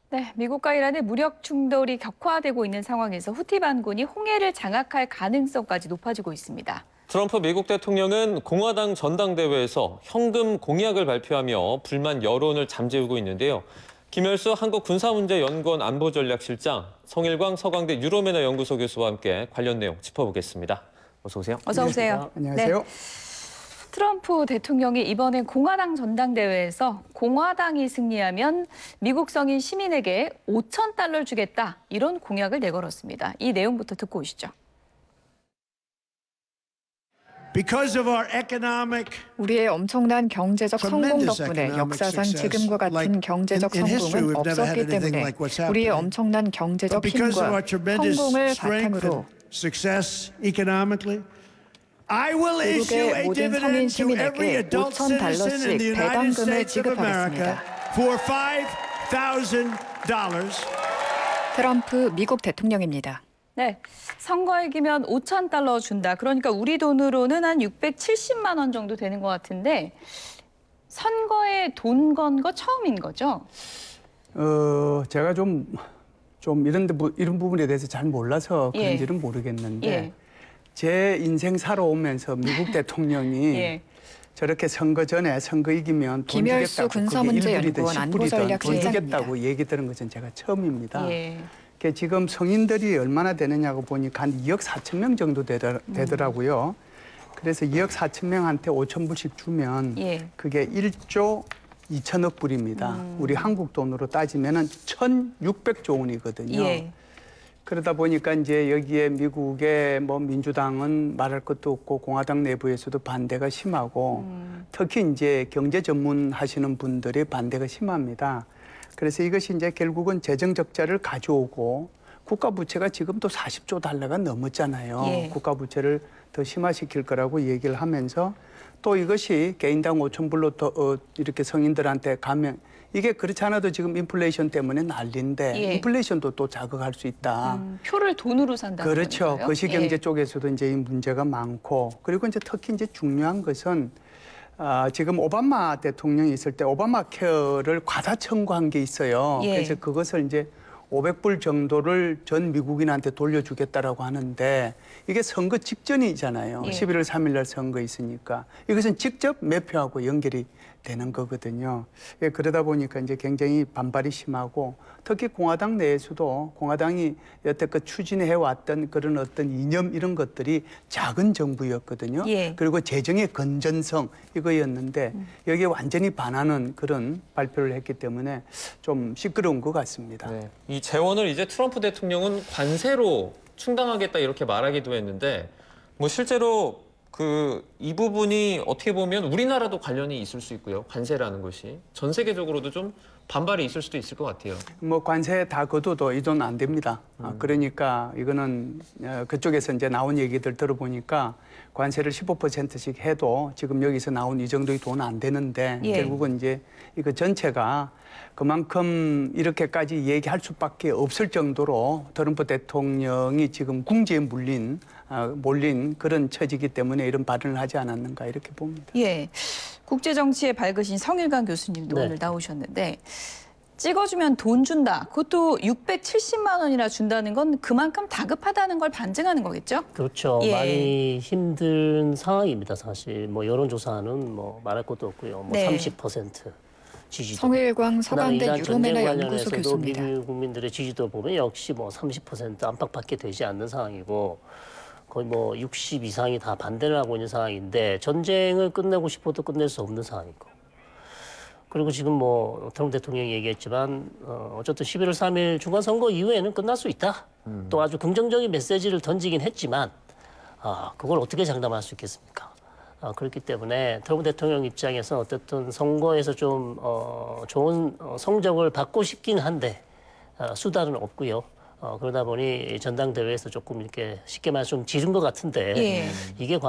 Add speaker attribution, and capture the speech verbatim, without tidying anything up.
Speaker 1: 네, 미국과 이란의 무력 충돌이 격화되고 있는 상황에서 후티 반군이 홍해를 장악할 가능성까지 높아지고 있습니다.
Speaker 2: 트럼프 미국 대통령은 공화당 전당대회에서 현금 공약을 발표하며 불만 여론을 잠재우고 있는데요. 김열수 한국군사문제연구원 안보전략실장, 성일광 서강대 유로매너 연구소 교수와 함께 관련 내용 짚어보겠습니다. 어서 오세요.
Speaker 1: 어서 오세요.
Speaker 3: 안녕하세요.
Speaker 1: 네. 트럼프 대통령이 이번에 공화당 전당대회에서 공화당이 승리하면 미국 성인 시민에게 오천 달러를 주겠다, 이런 공약을 내걸었습니다. 이 내용부터 듣고 오시죠.
Speaker 4: Because of our economic
Speaker 5: 우리의 엄청난 경제적 성공 덕분에 역사상 지금과 같은 경제적 성공은 없었기 때문에 우리의 엄청난 경제적 힘과 성공을 바탕으로 미국의 모든 성인 시민에게 오천 달러씩 배당금을 지급하겠습니다. 트럼프 미국 대통령입니다.
Speaker 1: 네, 선거에 이기면 오천 달러 준다. 그러니까 우리 돈으로는 한 육백칠십만 원 정도 되는 것 같은데, 선거에 돈 건 거 처음인 거죠?
Speaker 3: 어, 제가 좀, 좀 이런, 데, 이런 부분에 대해서 잘 몰라서 그런지는 예. 모르겠는데, 예. 제 인생 살아오면서 미국 대통령이 예. 저렇게 선거 전에 선거 이기면 돈
Speaker 5: 김열수
Speaker 3: 주겠다고,
Speaker 5: 군사문제연구원 안보전략실장입니다.
Speaker 3: 돈 주겠다고 얘기 들은 것은 제가 처음입니다.
Speaker 1: 예.
Speaker 3: 지금 성인들이 얼마나 되느냐고 보니까 한 이억 사천 명 정도 되더라고요. 그래서 이억 사천 명한테 오천 불씩 주면 예. 그게 일조 이천억 불입니다. 음. 우리 한국 돈으로 따지면 천육백조 원이거든요. 예. 그러다 보니까 이제 여기에 미국의 뭐 민주당은 말할 것도 없고 공화당 내부에서도 반대가 심하고 음. 특히 이제 경제 전문 하시는 분들의 반대가 심합니다. 그래서 이것이 이제 결국은 재정 적자를 가져오고 국가 부채가 지금도 사십조 달러가 넘었잖아요. 예. 국가 부채를 더 심화시킬 거라고 얘기를 하면서 또 이것이 개인당 오천 불로 더 어, 이렇게 성인들한테 가면 이게 그렇지 않아도 지금 인플레이션 때문에 난리인데 예. 인플레이션도 또 자극할 수 있다. 음,
Speaker 1: 표를 돈으로 산다는
Speaker 3: 그렇죠.
Speaker 1: 거예요?
Speaker 3: 거시경제
Speaker 1: 예.
Speaker 3: 쪽에서도 이제 이 문제가 많고 그리고 이제 특히 이제 중요한 것은 아, 지금 오바마 대통령이 있을 때 오바마 케어를 과다 청구한 게 있어요. 예. 그래서 그것을 이제 오백 불 정도를 전 미국인한테 돌려주겠다라고 하는데 이게 선거 직전이잖아요. 예. 십일월 삼일 날 선거 있으니까. 이것은 직접 매표하고 연결이 되는 거거든요. 예, 그러다 보니까 이제 굉장히 반발이 심하고 특히 공화당 내에서도 공화당이 여태껏 추진해왔던 그런 어떤 이념 이런 것들이 작은 정부였거든요. 예. 그리고 재정의 건전성 이거였는데 음. 여기에 완전히 반하는 그런 발표를 했기 때문에 좀 시끄러운 것 같습니다.
Speaker 2: 네. 이 재원을 이제 트럼프 대통령은 관세로 충당하겠다 이렇게 말하기도 했는데 뭐 실제로 그 이 부분이 어떻게 보면 우리나라도 관련이 있을 수 있고요. 관세라는 것이 전 세계적으로도 좀 반발이 있을 수도 있을 것 같아요.
Speaker 3: 뭐 관세 다 거둬도 이 돈 안 됩니다. 음. 아, 그러니까 이거는 그쪽에서 이제 나온 얘기들 들어보니까 관세를 십오 퍼센트씩 해도 지금 여기서 나온 이 정도의 돈 안 되는데 예. 결국은 이제 이거 전체가 그만큼 이렇게까지 얘기할 수밖에 없을 정도로 트럼프 대통령이 지금 궁지에 물린 아, 몰린 그런 처지이기 때문에 이런 발언을 하지 않았는가 이렇게 봅니다.
Speaker 1: 예, 국제 정치에 밝으신 성일광 교수님도 네. 오늘 나오셨는데 찍어주면 돈 준다. 그것도 육백칠십만 원이나 준다는 건 그만큼 다급하다는 걸 반증하는 거겠죠?
Speaker 6: 그렇죠. 예. 많이 힘든 상황입니다. 사실 뭐 여론조사는 뭐 말할 것도 없고요. 뭐 네. 삼십 퍼센트. 지지도.
Speaker 5: 성일광 서강대 유로매너 연구소 교수입니다.
Speaker 6: 미국 국민들의 지지도 보면 역시 뭐 삼십 퍼센트 안팎밖에 되지 않는 상황이고 거의 뭐 육십 이상이 다 반대를 하고 있는 상황인데 전쟁을 끝내고 싶어도 끝낼 수 없는 상황이고 그리고 지금 뭐 트럼프 대통령이 얘기했지만 어, 어쨌든 십일월 삼일 중간선거 이후에는 끝날 수 있다. 음. 또 아주 긍정적인 메시지를 던지긴 했지만 아, 그걸 어떻게 장담할 수 있겠습니까? 어, 그렇기 때문에 트럼프 대통령 입장에서 어쨌든 선거에서 좀 어, 좋은 어, 성적을 받고 싶긴 한데 어, 수단은 없고요. 어, 그러다 보니 전당대회에서 조금 이렇게 쉽게 말해 좀 지른 것 같은데 예. 이게